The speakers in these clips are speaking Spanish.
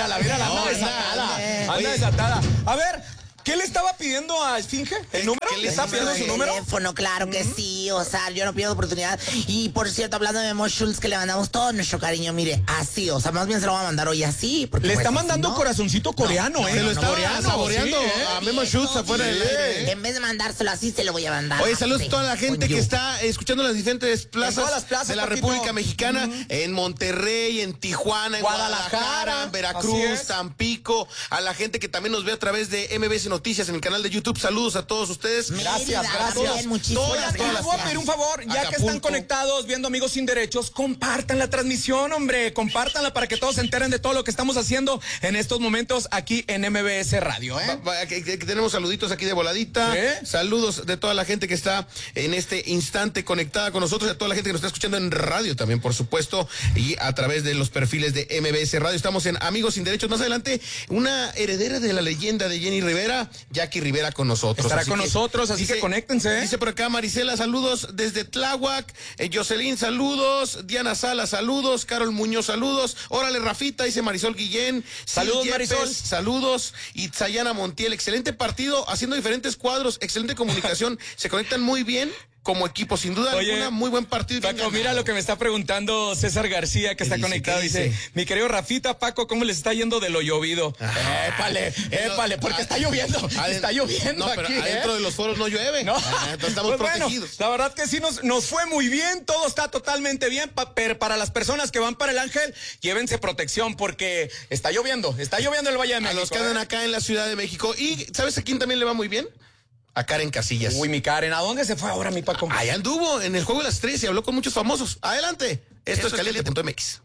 mírala, anda desatada. Anda desatada. A ver, ¿qué le estaba pidiendo a Esfinge? ¿El número? ¿Le está pidiendo su número? Teléfono, claro que sí. O sea, yo no pierdo oportunidad. Y por cierto, hablando de Memo Schultz, que le mandamos todo nuestro cariño, mire, así. O sea, más bien se lo va a mandar hoy así. Porque le pues, está mandando corazoncito coreano, Se lo está saboreando a Memo Schultz afuera del aire. En vez de mandárselo así, se lo voy a mandar. Oye, saludos a toda la gente que está escuchando las diferentes plazas de la República Mexicana. En Monterrey, en Tijuana, en Guadalajara, Veracruz, Tampico. A la gente que también nos ve a través de MBS Noticias en el canal de YouTube. Saludos a todos ustedes. Gracias. Muchísimas gracias. Les voy a pedir un favor, ya que están conectados viendo Amigos Sin Derechos, compartan la transmisión, hombre, compártanla para que todos se enteren de todo lo que estamos haciendo en estos momentos aquí en MBS Radio, que tenemos saluditos aquí de voladita. Saludos de toda la gente que está en este instante conectada con nosotros, y a toda la gente que nos está escuchando en radio también, por supuesto, y a través de los perfiles de MBS Radio. Estamos en Amigos Sin Derechos. Más adelante, una heredera de la leyenda de Jenny Rivera, Jackie Rivera, con nosotros. Estará con nosotros, así que conéctense. Dice por acá Marisela, saludos desde Tláhuac. Jocelyn, saludos. Diana Sala, saludos. Carol Muñoz, saludos. Órale, Rafita, dice Marisol Guillén. Saludos, Marisol. Saludos. Y Tsayana Montiel, excelente partido, haciendo diferentes cuadros, excelente comunicación. Se conectan muy bien como equipo, sin duda alguna, muy buen partido. Paco, mira lo que me está preguntando César García, que está conectado. Dice, mi querido Rafita, Paco, ¿cómo les está yendo de lo llovido? Épale, porque está lloviendo. Está lloviendo. No, pero aquí, adentro de los foros no llueve. No. Entonces estamos protegidos. Bueno, la verdad que sí nos fue muy bien, todo está totalmente bien, pero para las personas que van para el Ángel, llévense protección porque está lloviendo el Valle de México. A los que andan acá en la Ciudad de México. Y ¿sabes a quién también le va muy bien? A Karen Casillas. Uy, mi Karen, ¿a dónde se fue ahora, mi Paco? Ahí anduvo en el Juego de las 3 y habló con muchos famosos. Adelante. Esto es Caliente.mx.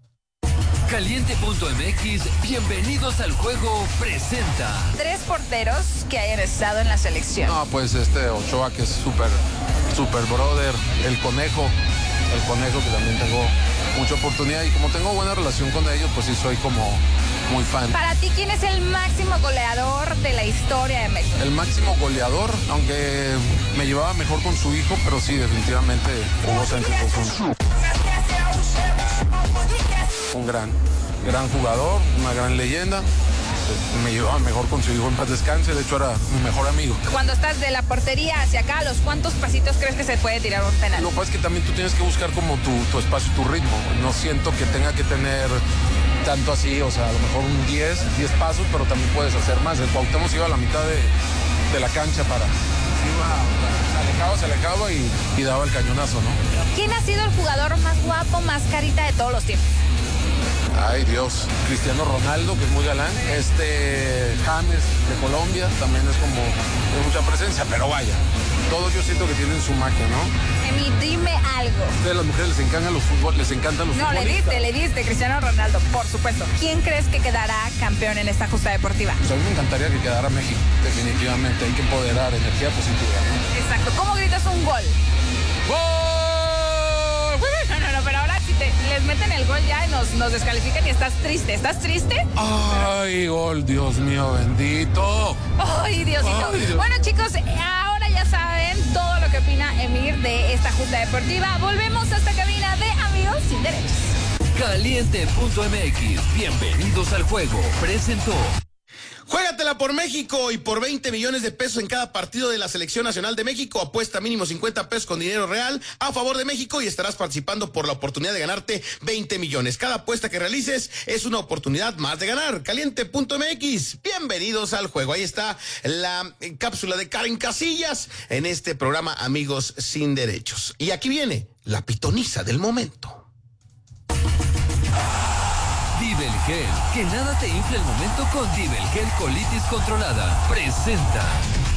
Caliente.mx, bienvenidos al juego, presenta 3 porteros que hayan estado en la selección. No, pues Ochoa, que es súper brother, el conejo que también tengo mucha oportunidad, y como tengo buena relación con ellos, pues sí soy como muy fan. Para ti, ¿quién es el máximo goleador de la historia de México? El máximo goleador, aunque me llevaba mejor con su hijo, pero sí, definitivamente Hugo Sánchez es un gran jugador, una gran leyenda. Me llevaba mejor con su hijo, en paz descanse, de hecho era mi mejor amigo. Cuando estás de la portería hacia acá, ¿a los cuántos pasitos crees que se puede tirar un penal? Lo que pasa es que también tú tienes que buscar como tu espacio, tu ritmo. No siento que tenga que tener tanto así, o sea, a lo mejor un 10 pasos, pero también puedes hacer más. El Cuauhtémoc iba a la mitad de la cancha se alejaba y daba el cañonazo, ¿no? ¿Quién ha sido el jugador más guapo, más carita de todos los tiempos? Ay, Dios. Cristiano Ronaldo, que es muy galán. James de Colombia también es como de mucha presencia, pero vaya, todos yo siento que tienen su magia, ¿no? Emi, dime algo. A ustedes las mujeres les encantan los futbolistas. No, le diste, Cristiano Ronaldo, por supuesto. ¿Quién crees que quedará campeón en esta justa deportiva? Pues a mí me encantaría que quedara México, definitivamente. Hay que empoderar, energía positiva, ¿no? Exacto. ¿Cómo gritas un gol? ¡Gol! No, pero ahora si les meten el gol ya y nos descalifican y estás triste. ¿Estás triste? ¡Ay, gol! Dios mío, bendito. ¡Ay, Diosito! Ay, Dios. Bueno, chicos, ahora ya saben todo lo que opina Emir de esta justa deportiva. Volvemos a esta cabina de Amigos Sin Derechos. Caliente.mx, bienvenidos al juego, presentó. Juégatela por México y por 20 millones de pesos en cada partido de la Selección Nacional de México. Apuesta mínimo 50 pesos con dinero real a favor de México y estarás participando por la oportunidad de ganarte 20 millones. Cada apuesta que realices es una oportunidad más de ganar. Caliente.mx, bienvenidos al juego. Ahí está la cápsula de Karen Casillas en este programa Amigos Sin Derechos. Y aquí viene la pitoniza del momento. Divelgel, que nada te infle el momento con Divelgel Colitis Controlada. Presenta.